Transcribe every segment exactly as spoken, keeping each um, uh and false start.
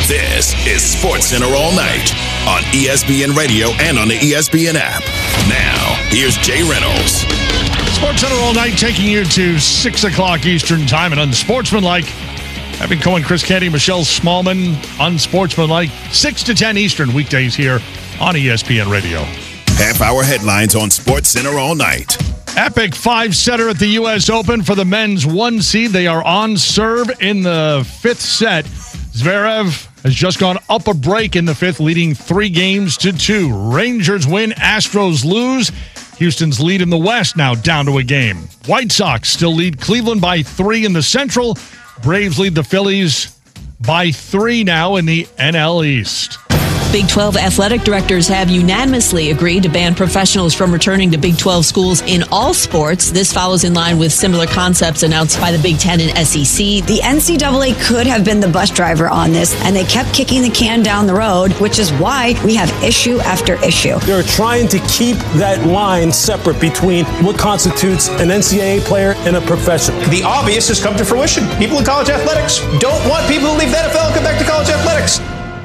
This is SportsCenter All Night on E S P N Radio and on the E S P N app. Now, here's Jay Reynolds. SportsCenter All Night taking you to six o'clock Eastern Time and Unsportsmanlike. Evan Cohen, Chris Canty, Michelle Smallman, Unsportsmanlike, six to ten Eastern weekdays here on E S P N Radio. Half-hour headlines on SportsCenter All Night. Epic five-setter at the U S Open for the men's one seed. They are on serve in the fifth set. Zverev has just gone up a break in the fifth, leading three games to two. Rangers win, Astros lose. Houston's lead in the West now down to a game. White Sox still lead Cleveland by three in the Central. Braves lead the Phillies by three now in the N L East. Big twelve athletic directors have unanimously agreed to ban professionals from returning to Big twelve schools in all sports. This follows in line with similar concepts announced by the Big Ten and S E C. The N C double A could have been the bus driver on this, and they kept kicking the can down the road, which is why we have issue after issue. They're trying to keep that line separate between what constitutes an N C double A player and a professional. The obvious has come to fruition. People in college athletics don't want people who leave the N F L and come back to college athletics.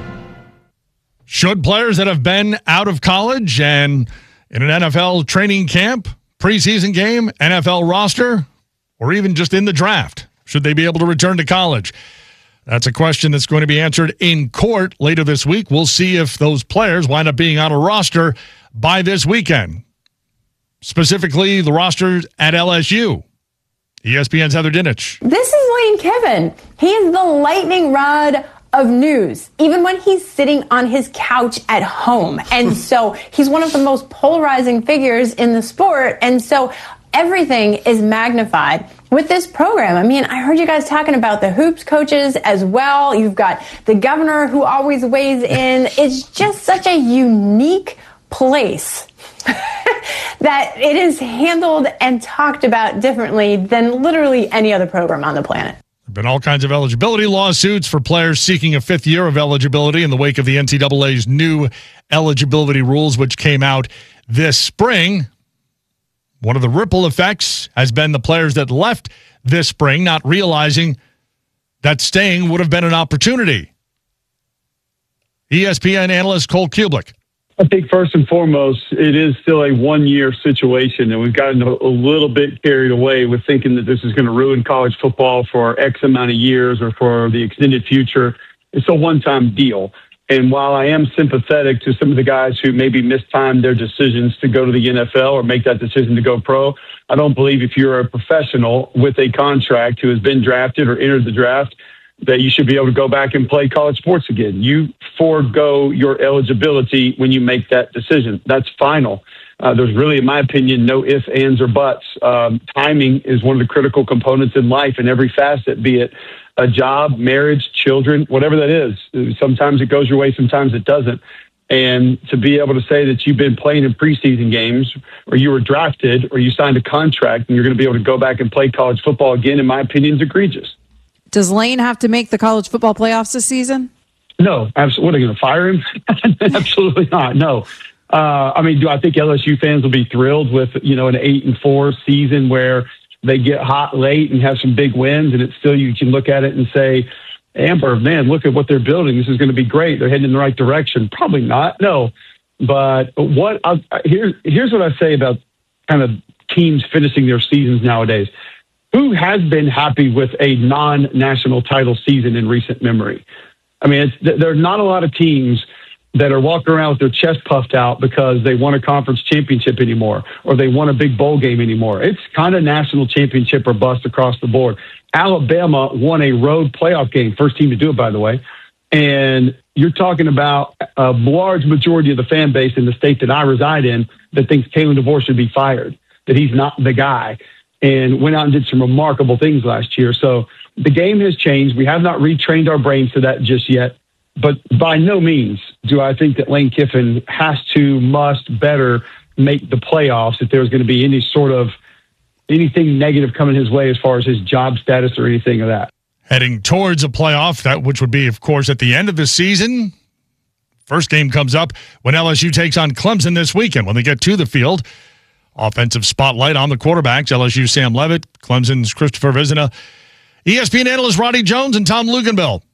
Should players that have been out of college and in an N F L training camp, preseason game, N F L roster, or even just in the draft, should they be able to return to college? That's a question that's going to be answered in court later this week. We'll see if those players wind up being on a roster by this weekend. Specifically, the rosters at L S U. E S P N's Heather Dinich. This is Lane Kiffin. He is the lightning rod of news, even when he's sitting on his couch at home. And so he's one of the most polarizing figures in the sport. And so everything is magnified with this program. I mean, I heard you guys talking about the hoops coaches as well. You've got the governor who always weighs in. It's just such a unique place that it is handled and talked about differently than literally any other program on the planet. There have been all kinds of eligibility lawsuits for players seeking a fifth year of eligibility in the wake of the N C double A's new eligibility rules, which came out this spring. One of the ripple effects has been the players that left this spring not realizing that staying would have been an opportunity. E S P N analyst Cole Kublik. I think first and foremost, it is still a one-year situation, and we've gotten a, a little bit carried away with thinking that this is going to ruin college football for X amount of years or for the extended future. It's a one-time deal. And while I am sympathetic to some of the guys who maybe mistimed their decisions to go to the N F L or make that decision to go pro, I don't believe if you're a professional with a contract who has been drafted or entered the draft that you should be able to go back and play college sports again. You forego your eligibility when you make that decision. That's final. Uh, there's really, in my opinion, no ifs, ands, or buts. Um, timing is one of the critical components in life in every facet, be it a job, marriage, children, whatever that is. Sometimes it goes your way, sometimes it doesn't. And to be able to say that you've been playing in preseason games or you were drafted or you signed a contract and you're going to be able to go back and play college football again, in my opinion, is egregious. Does Lane have to make the college football playoffs this season? No, absolutely. What, are they going to fire him? Absolutely not. No. Uh, I mean, do I think L S U fans will be thrilled with, you know, an eight and four season where they get hot late and have some big wins, and it's still, you can look at it and say, Amber, man, look at what they're building. This is going to be great. They're heading in the right direction. Probably not. No. But what I'll, here, here's what I say about kind of teams finishing their seasons nowadays. Who has been happy with a non-national title season in recent memory? I mean, it's, there are not a lot of teams that are walking around with their chest puffed out because they won a conference championship anymore or they won a big bowl game anymore. It's kind of national championship or bust across the board. Alabama won a road playoff game, first team to do it, by the way. And you're talking about a large majority of the fan base in the state that I reside in that thinks Kalen DeVore should be fired, that he's not the guy, and went out and did some remarkable things last year. So the game has changed. We have not retrained our brains to that just yet. But by no means do I think that Lane Kiffin has to, must, better make the playoffs if there's going to be any sort of anything negative coming his way as far as his job status or anything of that. Heading towards a playoff, that which would be, of course, at the end of the season. First game comes up when L S U takes on Clemson this weekend when they get to the field. Offensive spotlight on the quarterbacks, L S U Sam Levitt, Clemson's Christopher Vizina. E S P N analyst Roddy Jones and Tom Luginbill.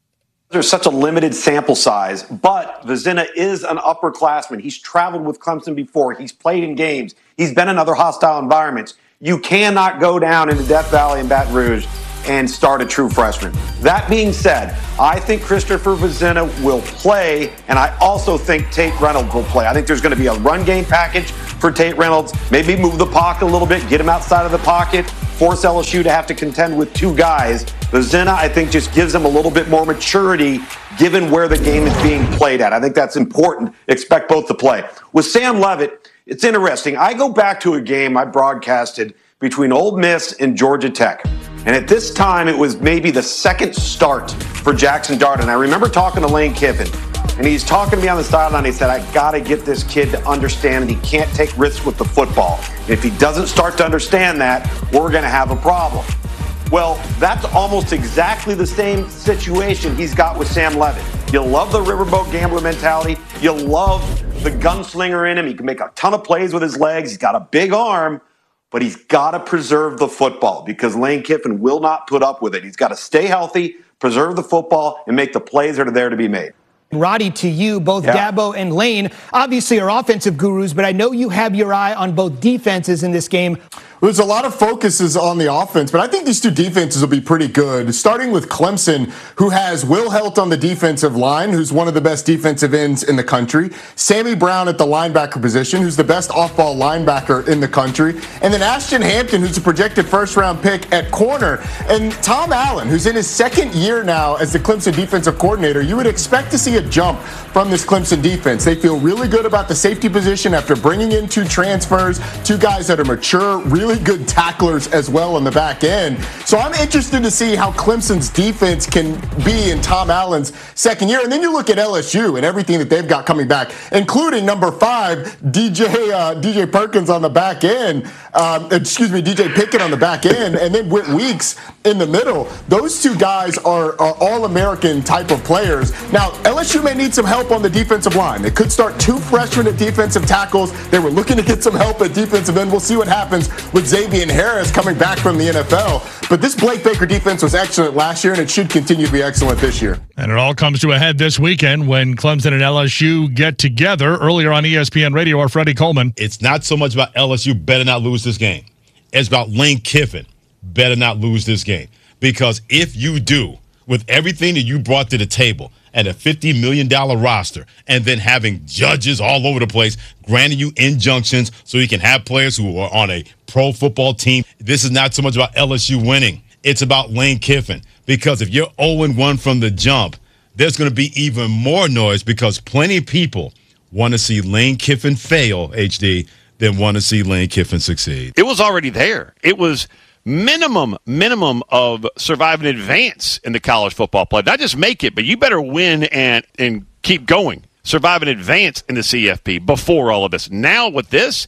There's such a limited sample size, but Vizinha is an upperclassman. He's traveled with Clemson before. He's played in games. He's been in other hostile environments. You cannot go down into Death Valley and Baton Rouge and start a true freshman. That being said, I think Christopher Vizinha will play, and I also think Tate Reynolds will play. I think there's going to be a run game package for Tate Reynolds. Maybe move the pocket a little bit, get him outside of the pocket, force L S U to have to contend with two guys. Vizinha, I think, just gives them a little bit more maturity given where the game is being played at. I think that's important. Expect both to play. With Sam Leavitt, it's interesting. I go back to a game I broadcasted between Ole Miss and Georgia Tech. And at this time, it was maybe the second start for Jackson Dart. And I remember talking to Lane Kiffin, and he's talking to me on the sideline. He said, I got to get this kid to understand that he can't take risks with the football. And if he doesn't start to understand that, we're going to have a problem. Well, that's almost exactly the same situation he's got with Sam Leavitt. You love the riverboat gambler mentality. You love the gunslinger in him. He can make a ton of plays with his legs. He's got a big arm. But he's got to preserve the football because Lane Kiffin will not put up with it. He's got to stay healthy, preserve the football, and make the plays that are there to be made. Roddy, to you, both yeah. Dabo and Lane obviously are offensive gurus, but I know you have your eye on both defenses in this game. There's a lot of focuses on the offense, but I think these two defenses will be pretty good, starting with Clemson, who has Will Helt on the defensive line, who's one of the best defensive ends in the country, Sammy Brown at the linebacker position, who's the best off-ball linebacker in the country, and then Ashton Hampton, who's a projected first-round pick at corner, and Tom Allen, who's in his second year now as the Clemson defensive coordinator. You would expect to see a jump from this Clemson defense. They feel really good about the safety position after bringing in two transfers, two guys that are mature, really good tacklers as well on the back end. So I'm interested to see how Clemson's defense can be in Tom Allen's second year. And then you look at L S U and everything that they've got coming back, including number five, D J uh, D J Perkins on the back end. Um, excuse me, D J Pickett on the back end, and then Whit Weeks in the middle. Those two guys are, are all-American type of players. Now, L S U may need some help on the defensive line. They could start two freshmen at defensive tackles. They were looking to get some help at defensive end. We'll see what happens with Xavier Harris coming back from the N F L. But this Blake Baker defense was excellent last year, and it should continue to be excellent this year. And it all comes to a head this weekend when Clemson and L S U get together. Earlier on E S P N Radio, our Freddie Coleman. It's not so much about L S U better not lose this game. It's about Lane Kiffin better not lose this game. Because if you do, with everything that you brought to the table and a fifty million dollars roster, and then having judges all over the place granting you injunctions so you can have players who are on a pro football team, this is not so much about L S U winning. It's about Lane Kiffin. Because if you're oh and one from the jump, there's going to be even more noise because plenty of people want to see Lane Kiffin fail, H D, than want to see Lane Kiffin succeed. It was already there. It was minimum, minimum of survive and advance in the college football play. Not just make it, but you better win and, and keep going. Survive and advance in the C F P before all of this. Now with this,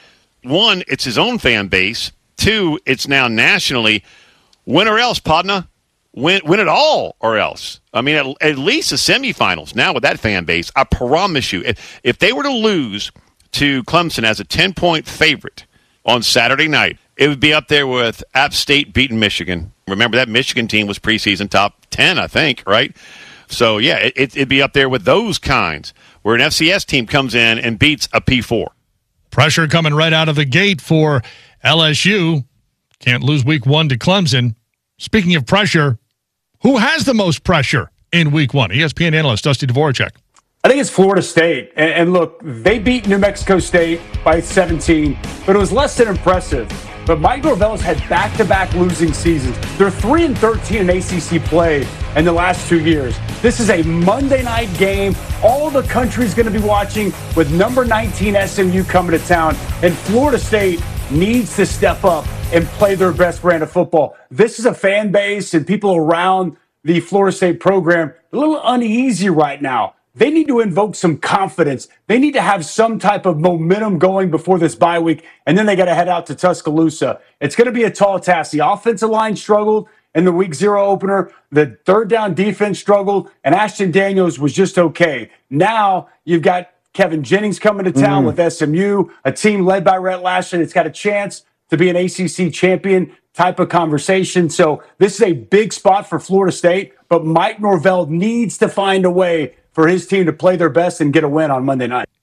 one, it's his own fan base. Two, it's now nationally. Win or else, Podna. Win, win it all or else. I mean, at, at least the semifinals. Now with that fan base, I promise you, if, if they were to lose to Clemson as a ten-point favorite on Saturday night, it would be up there with App State beating Michigan. Remember, that Michigan team was preseason top ten, I think, right? So, yeah, it, it'd be up there with those kinds, where an F C S team comes in and beats a P four. Pressure coming right out of the gate for L S U. Can't lose week one to Clemson. Speaking of pressure, who has the most pressure in week one? E S P N analyst Dusty Dvoracek. I think it's Florida State. And, and look, they beat New Mexico State by seventeen, but it was less than impressive. But Mike Norvell's had back-to-back losing seasons. They're three and thirteen in A C C play in the last two years. This is a Monday night game. All the country's going to be watching with number nineteen S M U coming to town. And Florida State needs to step up and play their best brand of football. This is a fan base and people around the Florida State program a little uneasy right now. They need to invoke some confidence. They need to have some type of momentum going before this bye week, and then they got to head out to Tuscaloosa. It's going to be a tall task. The offensive line struggled in the week zero opener. The third down defense struggled, and Ashton Daniels was just okay. Now you've got Kevin Jennings coming to town mm. with S M U, a team led by Rhett Lashlee. It's got a chance to to be an A C C champion type of conversation. So this is a big spot for Florida State, but Mike Norvell needs to find a way for his team to play their best and get a win on Monday night.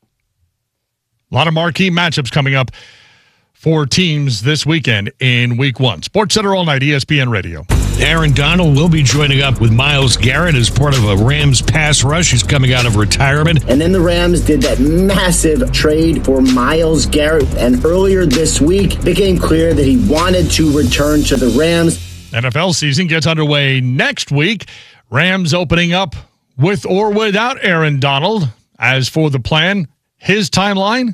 A lot of marquee matchups coming up for teams this weekend in week one. Sports Center all night, E S P N Radio. Aaron Donald will be joining up with Myles Garrett as part of a Rams pass rush. He's coming out of retirement. And then the Rams did that massive trade for Myles Garrett. And earlier this week, it became clear that he wanted to return to the Rams. N F L season gets underway next week. Rams opening up with or without Aaron Donald. As for the plan, his timeline,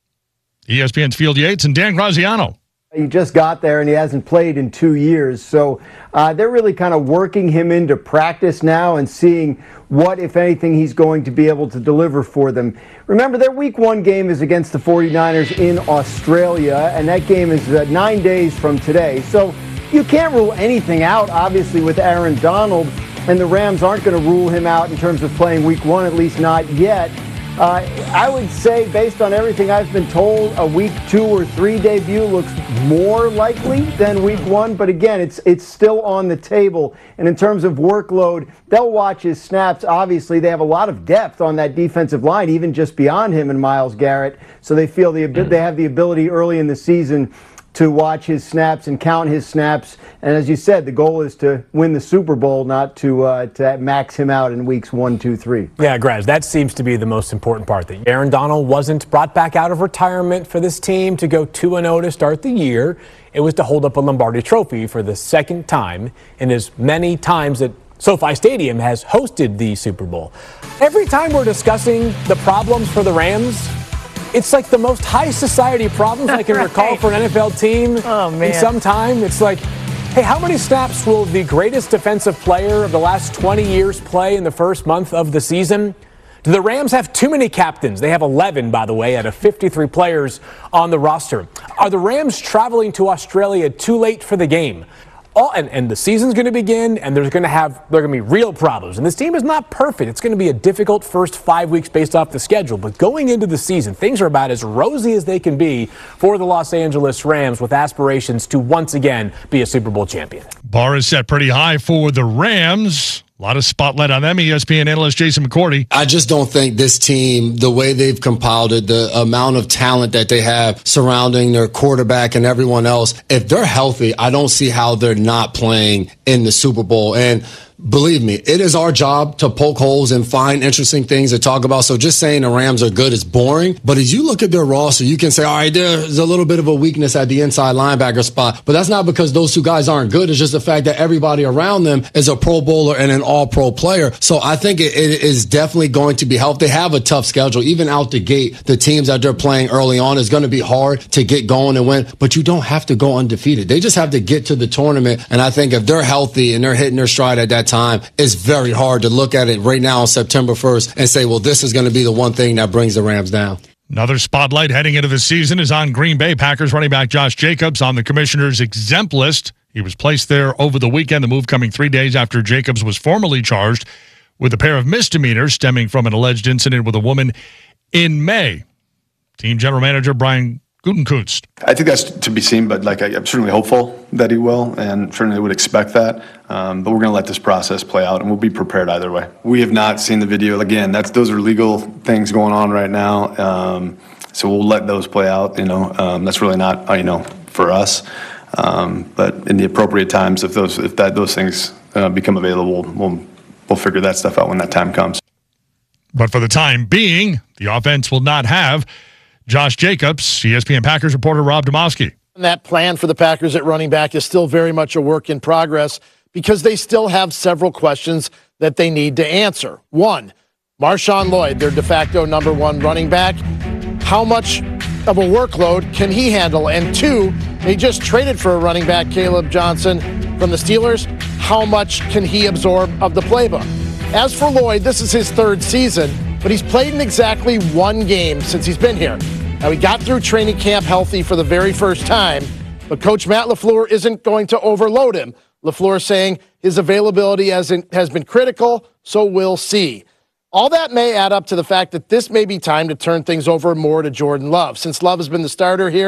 E S P N's Field Yates and Dan Graziano. He just got there and he hasn't played in two years. So uh, they're really kind of working him into practice now and seeing what, if anything, he's going to be able to deliver for them. Remember, their week one game is against the forty-niners in Australia, and that game is uh, nine days from today. So you can't rule anything out, obviously, with Aaron Donald, and the Rams aren't going to rule him out in terms of playing week one, at least not yet. Uh, I would say, based on everything I've been told, a week two or three debut looks more likely than week one. But again, it's it's still on the table. And in terms of workload, they'll watch his snaps. Obviously, they have a lot of depth on that defensive line, even just beyond him and Myles Garrett. So they feel the they have the ability early in the season to watch his snaps and count his snaps. And as you said, the goal is to win the Super Bowl, not to uh, to max him out in weeks one, two, three. Yeah, Graz, that seems to be the most important part. That Aaron Donald wasn't brought back out of retirement for this team to go two and oh to start the year. It was to hold up a Lombardi Trophy for the second time in as many times that SoFi Stadium has hosted the Super Bowl. Every time we're discussing the problems for the Rams, it's like the most high society problems I can right. recall for an N F L team oh, man. in some time. It's like, hey, how many snaps will the greatest defensive player of the last twenty years play in the first month of the season? Do the Rams have too many captains? They have eleven, by the way, out of fifty-three players on the roster. Are the Rams traveling to Australia too late for the game? All, and, and the season's going to begin, and there's going to have there are going to be real problems. And this team is not perfect. It's going to be a difficult first five weeks based off the schedule. But going into the season, things are about as rosy as they can be for the Los Angeles Rams, with aspirations to once again be a Super Bowl champion. Bar is set pretty high for the Rams. A lot of spotlight on them. E S P N analyst Jason McCourty. I just don't think this team, the way they've compiled it, the amount of talent that they have surrounding their quarterback and everyone else, if they're healthy, I don't see how they're not playing in the Super Bowl. And believe me, it is our job to poke holes and find interesting things to talk about. So just saying the Rams are good is boring. But as you look at their roster, you can say, all right, there's a little bit of a weakness at the inside linebacker spot. But that's not because those two guys aren't good. It's just the fact that everybody around them is a Pro Bowler and an all-pro player. So I think it, it is definitely going to be helped. They have a tough schedule. Even out the gate, the teams that they're playing early on is going to be hard to get going and win. But you don't have to go undefeated. They just have to get to the tournament. And I think if they're healthy and they're hitting their stride at that time, it's very hard to look at it right now on September first and say, well, this is going to be the one thing that brings the Rams down. Another spotlight heading into the season is on Green Bay Packers running back Josh Jacobs on the commissioner's exempt list. He was placed there over the weekend, the move coming three days after Jacobs was formally charged with a pair of misdemeanors stemming from an alleged incident with a woman in May. Team general manager Brian Gutekunst. I think that's to be seen, but like I, I'm certainly hopeful that he will, and certainly would expect that. Um, but we're going to let this process play out, and we'll be prepared either way. We have not seen the video. Again, that's those are legal things going on right now, um, so we'll let those play out. You know, um, that's really not uh, you know for us. Um, but in the appropriate times, if those if that those things uh, become available, we'll we'll figure that stuff out when that time comes. But for the time being, the offense will not have Josh Jacobs. E S P N Packers reporter Rob Demovsky. That plan for the Packers at running back is still very much a work in progress because they still have several questions that they need to answer. One, Marshawn Lloyd, their de facto number one running back. How much of a workload can he handle? And two, they just traded for a running back, Caleb Johnson, from the Steelers. How much can he absorb of the playbook? As for Lloyd, this is his third season, but he's played in exactly one game since he's been here. Now, he got through training camp healthy for the very first time, but Coach Matt LaFleur isn't going to overload him. LaFleur saying his availability has been critical, so we'll see. All that may add up to the fact that this may be time to turn things over more to Jordan Love. Since Love has been the starter here,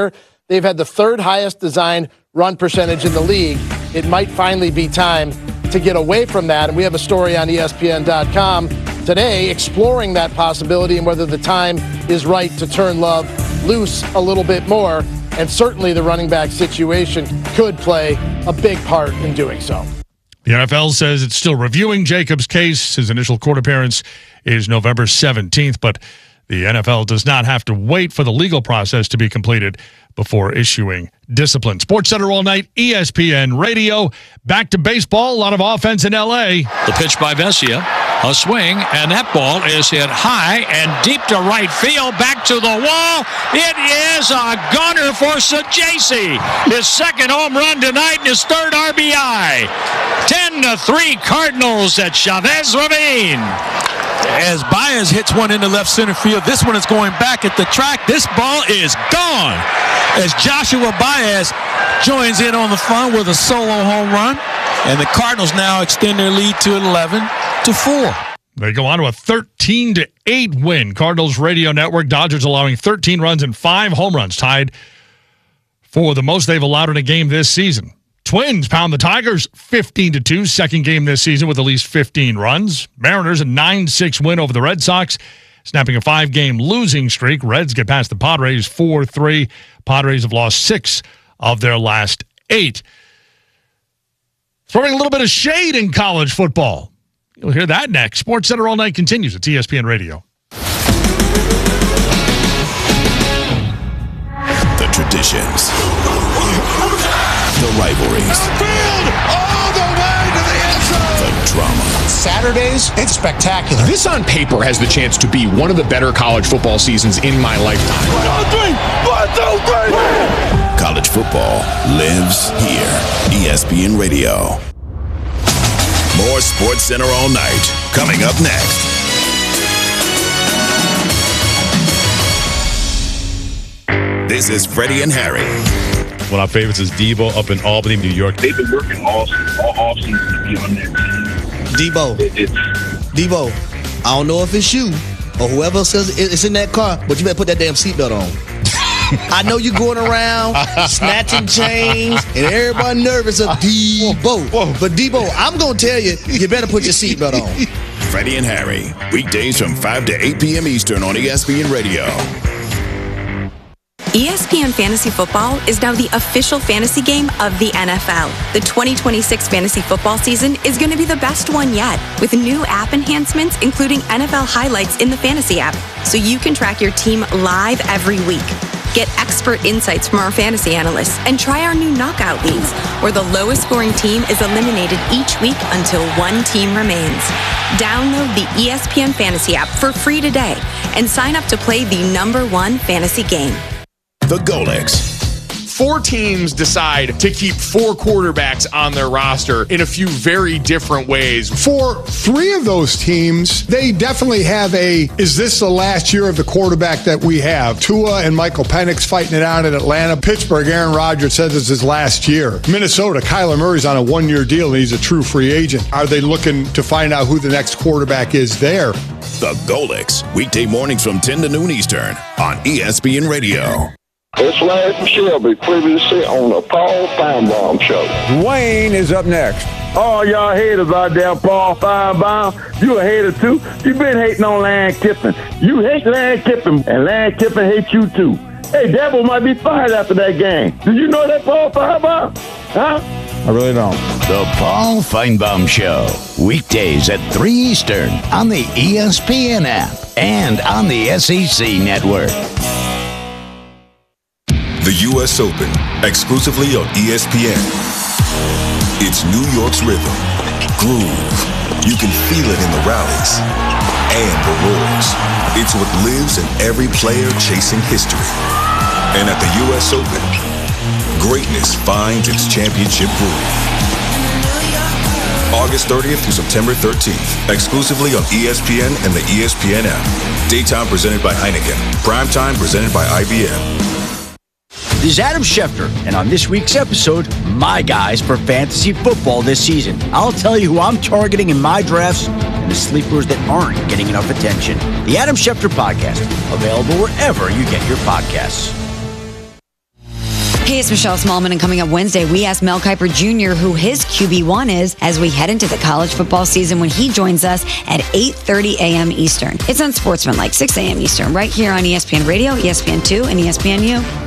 They've had the third highest design run percentage in the league. It might finally be time to get away from that. And we have a story on E S P N dot com today exploring that possibility and whether the time is right to turn Love loose a little bit more. And certainly the running back situation could play a big part in doing so. The N F L says it's still reviewing Jacobs' case. His initial court appearance is November seventeenth, but the N F L does not have to wait for the legal process to be completed before issuing discipline. SportsCenter all night, E S P N Radio. Back to baseball, a lot of offense in L A. The pitch by Vesia, a swing, and that ball is hit high and deep to right field, back to the wall. It is a gunner for Sajacy. His second home run tonight and his third R B I. ten to three Cardinals at Chavez Ravine. As Baez hits one into left center field, this one is going back at the track. This ball is gone. As Joshua Baez joins in on the fun with a solo home run, and the Cardinals now extend their lead to eleven to four. They go on to a thirteen to eight win. Cardinals Radio Network. Dodgers allowing thirteen runs and five home runs, tied for the most they've allowed in a game this season. Twins pound the Tigers fifteen to two, second game this season with at least fifteen runs. Mariners a nine six win over the Red Sox, snapping a five-game losing streak. Reds get past the Padres four three. Padres have lost six of their last eight. Throwing a little bit of shade in college football. You'll hear that next. SportsCenter All Night continues at E S P N Radio. The traditions. The rivalries. All the way to the end zone. The drama. Saturdays, it's spectacular. This on paper has the chance to be one of the better college football seasons in my lifetime. One, two, three. One, two, three. College football lives here. E S P N Radio. More SportsCenter All Night coming up next. This is Freddie and Harry. One of my favorites is Debo up in Albany, New York. They've been working all, all off season to be on that team. Debo, it, it's, Debo, I don't know if it's you or whoever says it's in that car, but you better put that damn seatbelt on. I know you going around snatching chains and everybody nervous of Debo. Whoa. But Debo, I'm going to tell you, you better put your seatbelt on. Freddie and Harry, weekdays from five to eight p.m. Eastern on E S P N Radio. E S P N Fantasy Football is now the official fantasy game of the N F L. The twenty twenty-six fantasy football season is going to be the best one yet, with new app enhancements, including N F L highlights in the fantasy app, so you can track your team live every week. Get expert insights from our fantasy analysts and try our new knockout leagues, where the lowest scoring team is eliminated each week until one team remains. Download the E S P N Fantasy app for free today and sign up to play the number one fantasy game. The Golex. Four teams decide to keep four quarterbacks on their roster in a few very different ways. For three of those teams, they definitely have a, is this the last year of the quarterback that we have? Tua and Michael Penix fighting it out in Atlanta. Pittsburgh, Aaron Rodgers says it's his last year. Minnesota, Kyler Murray's on a one-year deal and he's a true free agent. Are they looking to find out who the next quarterback is there? The Golex, weekday mornings from ten to noon Eastern on E S P N Radio. It's Larry Shelby, previously on the Paul Feinbaum Show. Dwayne is up next. Oh, y'all haters out there, Paul Feinbaum. You a hater, too. You been hating on Lane Kiffin. You hate Lane Kiffin, and Lane Kiffin hates you, too. Hey, Devil might be fired after that game. Did you know that, Paul Feinbaum? Huh? I really don't. The Paul Feinbaum Show, weekdays at three Eastern on the E S P N app and on the S E C network. The U S Open, exclusively on E S P N. It's New York's rhythm, groove. You can feel it in the rallies and the roars. It's what lives in every player chasing history. And at the U S Open, greatness finds its championship groove. August thirtieth through September thirteenth, exclusively on E S P N and the E S P N app. Daytime presented by Heineken. Primetime presented by I B M. This is Adam Schefter, and on this week's episode, my guys for fantasy football this season. I'll tell you who I'm targeting in my drafts and the sleepers that aren't getting enough attention. The Adam Schefter Podcast, available wherever you get your podcasts. Hey, it's Michelle Smallman, and coming up Wednesday, we asked Mel Kiper Junior who his Q B one is as we head into the college football season when he joins us at eight thirty a.m. Eastern. It's on Sportsmanlike, six a.m. Eastern, right here on E S P N Radio, E S P N two, and E S P N U.